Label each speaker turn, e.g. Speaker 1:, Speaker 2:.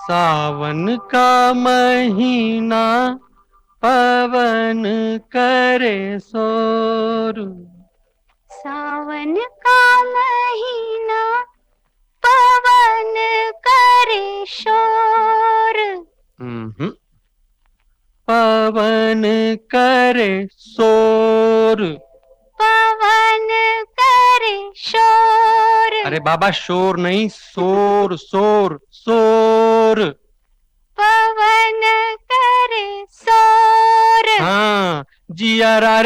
Speaker 1: सावन का महीना पवन करे शोर।
Speaker 2: सावन का महीना पवन करे शोर।
Speaker 1: पवन करे शोर।
Speaker 2: पवन करे शोर।
Speaker 1: अरे बाबा शोर नहीं, शोर शोर शोर।
Speaker 2: पवन करे शोर।
Speaker 1: हाँ, जिया